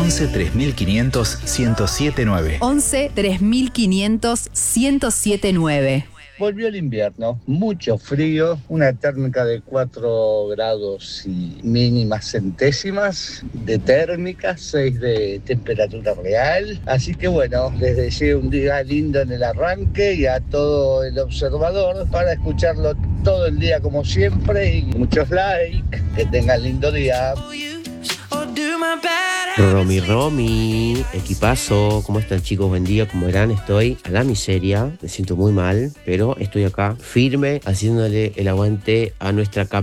11 3500 1079. 11 3500 1079. Volvió el invierno, mucho frío, una térmica de 4 grados y mínimas centésimas de térmica, 6 de temperatura real. Así que bueno, les deseo un día lindo en el arranque y a todo el observador para escucharlo todo el día como siempre y muchos likes. Que tengan lindo día. Romy, equipazo, ¿cómo están chicos? Buen día, ¿cómo verán? Estoy a la miseria, me siento muy mal, pero estoy acá firme haciéndole el aguante a nuestra